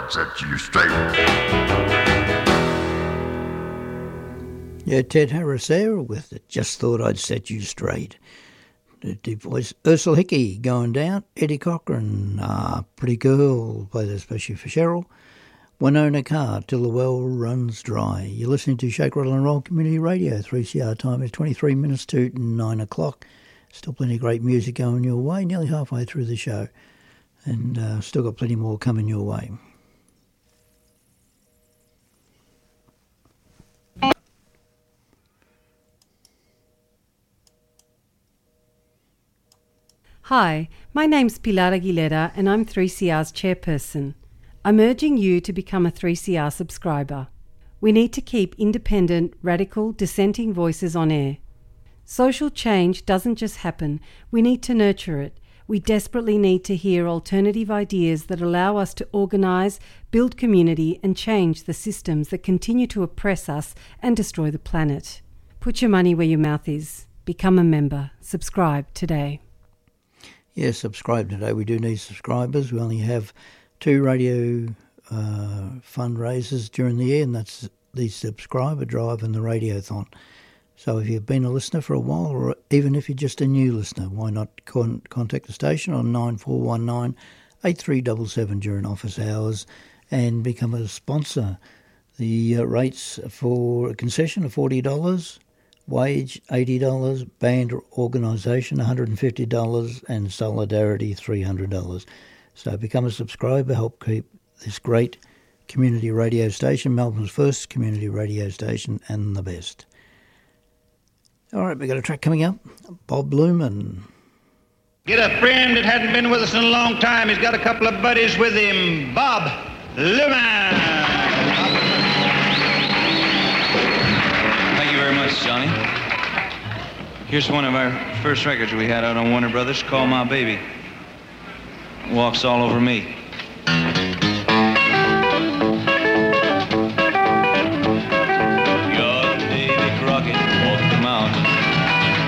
I'd set you straight. Yeah, Ted Harris there with it. Just thought I'd set you straight. The deep voice. Ursula Hickey going down. Eddie Cochran, Pretty Girl, played especially for Cheryl. Winona Carr, Till the Well Runs Dry. You're listening to Shake, Rattle and Roll Community Radio. 3CR time is 23 minutes to 9 o'clock. Still plenty of great music going your way. Nearly halfway through the show. And still got plenty more coming your way. Hi, my name's Pilar Aguilera and I'm 3CR's chairperson. I'm urging you to become a 3CR subscriber. We need to keep independent, radical, dissenting voices on air. Social change doesn't just happen, we need to nurture it. We desperately need to hear alternative ideas that allow us to organise, build community and change the systems that continue to oppress us and destroy the planet. Put your money where your mouth is. Become a member. Subscribe today. Yeah, subscribe today. We do need subscribers. We only have 2 radio fundraisers during the year, and that's the subscriber drive and the radiothon. So if you've been a listener for a while, or even if you're just a new listener, why not contact the station on 9419 8377 during office hours and become a sponsor. The rates for a concession are $40. Wage $80, band or organisation $150 and solidarity $300. So become a subscriber, help keep this great community radio station, Melbourne's first community radio station and the best. All right, we've got a track coming up, Bob Luman. Get a friend that hadn't been with us in a long time. He's got a couple of buddies with him. Bob Luman. Very much, Johnny. Here's one of our first records we had out on Warner Brothers called My Baby. Walks all over me.